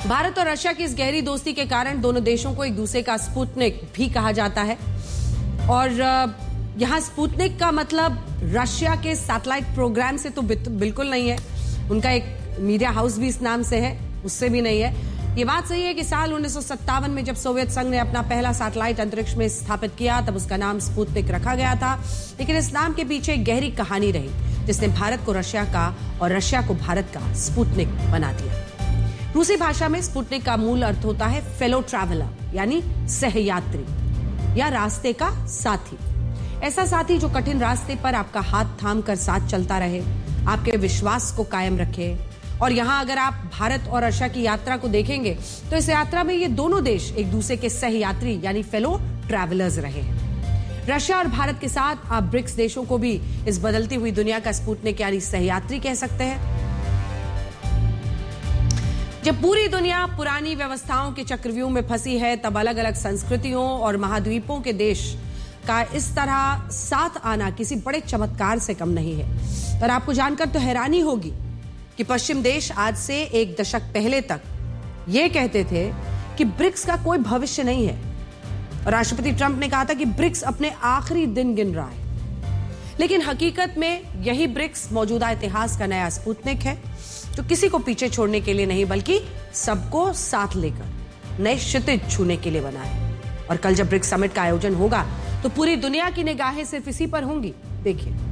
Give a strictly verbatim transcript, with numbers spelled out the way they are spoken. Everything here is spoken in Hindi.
भारत और रशिया की इस गहरी दोस्ती के कारण दोनों देशों को एक दूसरे का स्पुतनिक भी कहा जाता है। और यहाँ स्पुतनिक का मतलब रशिया के सैटेलाइट प्रोग्राम से तो बिल्कुल नहीं है, उनका एक मीडिया हाउस भी इस नाम से है, उससे भी नहीं है। ये बात सही है कि साल उन्नीस सौ सत्तावन में जब सोवियत संघ ने अपना पहला सैटेलाइट अंतरिक्ष में स्थापित किया तब उसका नाम स्पुतनिक रखा गया था, लेकिन इस नाम के पीछे एक गहरी कहानी रही जिसने भारत को रशिया का और रशिया को भारत का स्पुतनिक बना दिया। रूसी भाषा में स्पुतनिक का मूल अर्थ होता है फेलो ट्रैवलर, यानी सहयात्री या रास्ते का साथी। ऐसा साथी जो कठिन रास्ते पर आपका हाथ थाम कर साथ चलता रहे, आपके विश्वास को कायम रखे। और यहां अगर आप भारत और रशिया की यात्रा को देखेंगे तो इस यात्रा में ये दोनों देश एक दूसरे के सहयात्री यानी फेलो ट्रैवलर्स रहे हैं। रशिया और भारत के साथ आप ब्रिक्स देशों को भी इस बदलती हुई दुनिया का स्पुतनिक यानी सहयात्री कह सकते हैं। जब पूरी दुनिया पुरानी व्यवस्थाओं के चक्रव्यूह में फंसी है तब अलग अलग संस्कृतियों और महाद्वीपों के देश का इस तरह साथ आना किसी बड़े चमत्कार से कम नहीं है। और आपको जानकर तो हैरानी होगी कि पश्चिम देश आज से एक दशक पहले तक ये कहते थे कि ब्रिक्स का कोई भविष्य नहीं है। राष्ट्रपति ट्रंप ने कहा था कि ब्रिक्स अपने आखिरी दिन गिन रहा है, लेकिन हकीकत में यही ब्रिक्स मौजूदा इतिहास का नया स्पुतनिक है जो किसी को पीछे छोड़ने के लिए नहीं बल्कि सबको साथ लेकर नए क्षितिज छूने के लिए बना है। और कल जब ब्रिक्स समिट का आयोजन होगा तो पूरी दुनिया की निगाहें सिर्फ इसी पर होंगी। देखिए।